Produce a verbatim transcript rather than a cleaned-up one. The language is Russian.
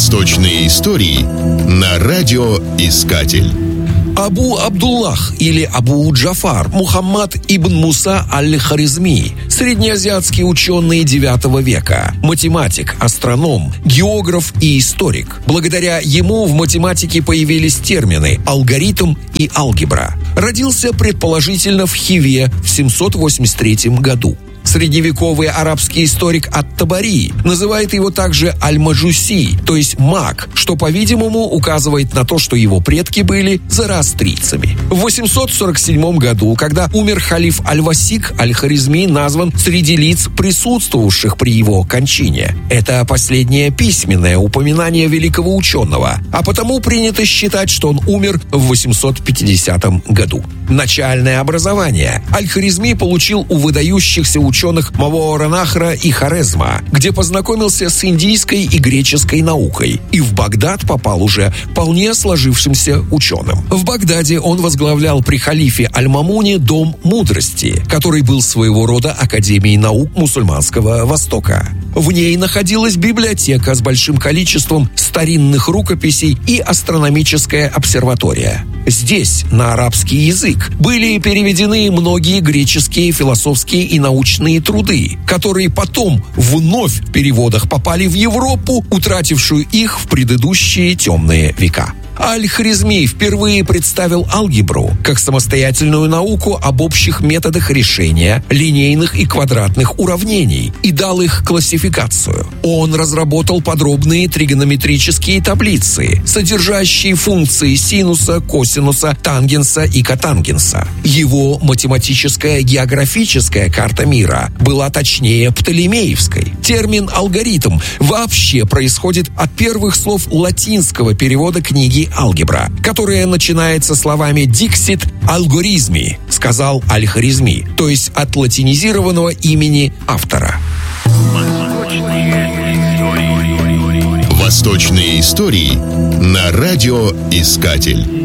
Восточные истории на радиоискатель. Абу Абдуллах или Абу Джафар Мухаммад ибн Муса аль-Хорезми, среднеазиатский ученый девятого века, математик, астроном, географ и историк. Благодаря ему в математике появились термины алгоритм и алгебра. Родился предположительно в Хиве в семьсот восемьдесят третьем году. Средневековый арабский историк Ат-Табари называет его также Аль-Маджуси, то есть маг, что, по-видимому, указывает на то, что его предки были зороастрийцами. В восемьсот сорок седьмом году, когда умер халиф Аль-Васик, Аль-Хорезми назван среди лиц, присутствовавших при его кончине. Это последнее письменное упоминание великого ученого, а потому принято считать, что он умер в восемьсот пятидесятом году. Начальное образование Аль-Хорезми получил у выдающихся ученых Мавоараннахра и Хорезма, где познакомился с индийской и греческой наукой, и в Багдад попал уже вполне сложившимся ученым. В Багдаде он возглавлял при халифе Аль-Мамуне Дом мудрости, который был своего рода академией наук мусульманского Востока. В ней находилась библиотека с большим количеством старинных рукописей и астрономическая обсерватория. Здесь, на арабский язык, были переведены многие греческие философские и научные труды, которые потом вновь в переводах попали в Европу, утратившую их в предыдущие темные века. Аль-Хорезми впервые представил алгебру как самостоятельную науку об общих методах решения линейных и квадратных уравнений и дал их классификацию. Он разработал подробные тригонометрические таблицы, содержащие функции синуса, косинуса, тангенса и котангенса. Его математическая географическая карта мира была точнее птолемеевской. Термин «алгоритм» вообще происходит от первых слов латинского перевода книги «Алгебра», которая начинается словами «диксит алгоризми», сказал Аль-Хорезми, то есть от латинизированного имени автора. Восточные истории на радиоискатель.